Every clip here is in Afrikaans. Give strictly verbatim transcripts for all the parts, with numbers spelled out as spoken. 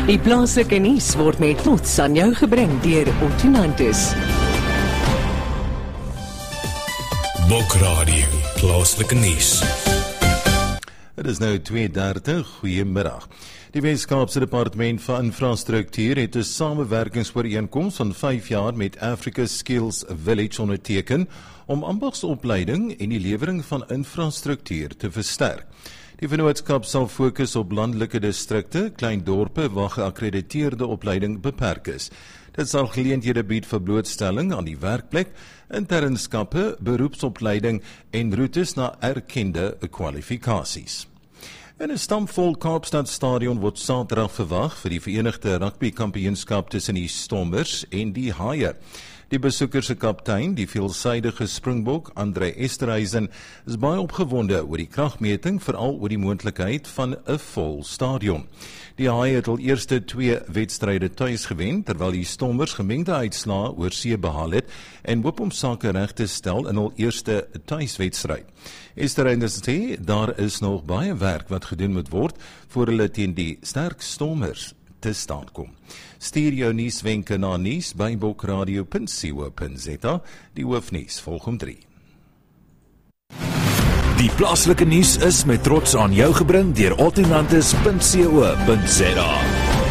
Die plaaslike nuus word met trots aan jou gebring deur Ottonantis. Bokradio, plaaslike nuus. Het is nou twee dertig, goeiemiddag. Die Weskaapse Departement van Infrastruktuur het 'n samewerkingsooreenkoms van vyf jaar met Africa Skills Village onderteken om ambagsopleiding en die lewering van infrastruktuur te versterk. Die vennootskap sal fokus op landelike distrikte, klein dorpe waar geakkrediteerde opleiding beperk is. Dit sal geleenthede bied vir blootstelling aan die werkplek, internskappe, beroepsopleiding en roetes na erkende kwalifikasies. In 'n stampvol Kaapstad stadion word Saterdag verwag vir die Verenigde Rugby Kampioenskap tussen die Stormers en die Haie. Die besoekers se kaptein, die veelsidige Springbok, Andre Esterhuizen, is baie opgewonde oor die kragmeting, veral oor die moontlikheid van 'n vol stadion. Die Haie het al eerste twee wedstryde tuis gewen, terwyl die Stormers gemengde uitslae oor see behaal het en hoop om sake reg te stel in hul eerste tuiswedstryd. Esterhuizen sê daar is nog baie werk wat gedoen moet word voor hulle teen die sterk Stormers te staan kom. Stuur jou nuuswenke na nuus by bokradio punt co punt za. Die hoofnuus volg om drie. Die plaaslike nuus is met trots aan jou gebring deur ottonantis punt co punt za.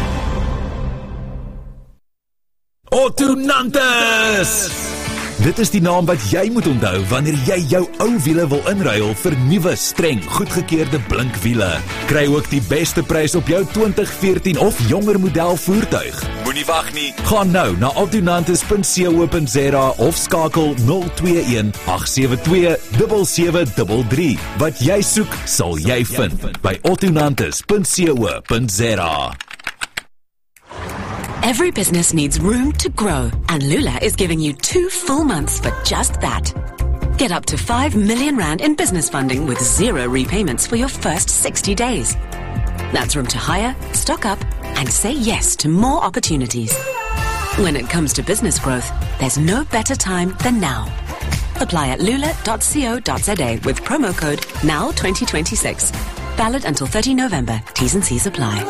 Ottonantis! Dit is die naam wat jy moet onthou wanneer jy jou ou wiele wil inruil vir nuwe, streng, goedgekeurde blinkwiele. Kry ook die beste prys op jou twintig veertien of jonger model voertuig. Moenie wag nie. Gaan nou na ottonantis punt co punt za of skakel nul twee een agt sewe twee sewe sewe drie drie. Wat jy soek, sal jy vind by ottonantis punt co punt za. Every business needs room to grow, and Lula is giving you two full months for just that. Get up to five million rand in business funding with zero repayments for your first sixty days. That's room to hire, stock up, and say yes to more opportunities. When it comes to business growth, there's no better time than now. Apply at lula dot co dot za with promo code N O W twenty twenty-six. Valid until thirty November. T's and C's apply.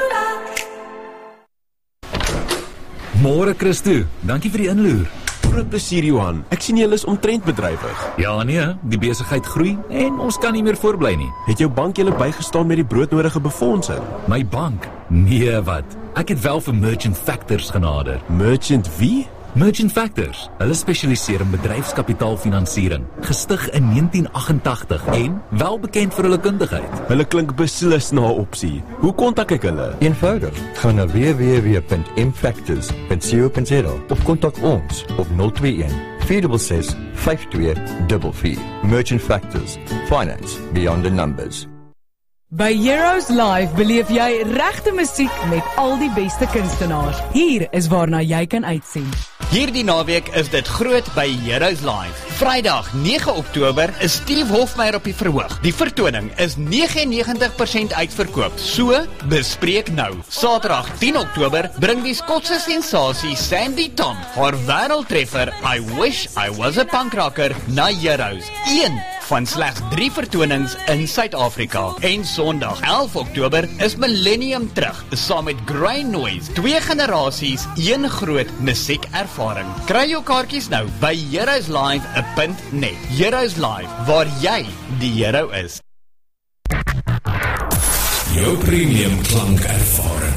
Môre Christo, dankie vir die inloer. Groot plesier Johan, ek sien julle is omtrent bedrywig. Ja nee, die besigheid groei en ons kan nie meer voorbly nie. Het jou bank julle bygestaan met die broodnodige befondsing? My bank? Nee wat, ek het wel vir Merchant Factors genader. Merchant wie? Merchant Factors, hulle spesialiseer in bedryfskapitaalfinansiering, gestig in negentien agt-en-tagtig en wel bekend vir hulle kundigheid. Hulle klink beslis na 'n opsie. Hoe kontak ek hulle? Eenvoudig, gaan na w w w punt m factors punt co punt za of kontak ons op nul twee een vier ses ses vyf twee vier vier. Merchant Factors, finance beyond the numbers. By Heroes Live beleef jy regte musiek met al die beste kunstenaars. Hier is waarna jy kan uitsien. Hierdie naweek is dit groot by Heroes Live. Vrydag nege Oktober is Steve Hofmeyer op die verhoog. Die vertoning is negenennegentig persent uitverkoop, so bespreek nou. Saterdag tien Oktober bring die Skotse sensasie Sandy Tom haar wêreldtreffer I Wish I Was a Punk Rocker na Heroes. Een van slegs drie vertonings in Suid-Afrika. En Sondag elf Oktober is Millennium terug, saam met Grey Noise. Twee generasies, een groot musiekervaring. Kry jou kaartjies nou by heroes live punt net. Heroes Live, waar jy die hero is. Jou premium klankervaring.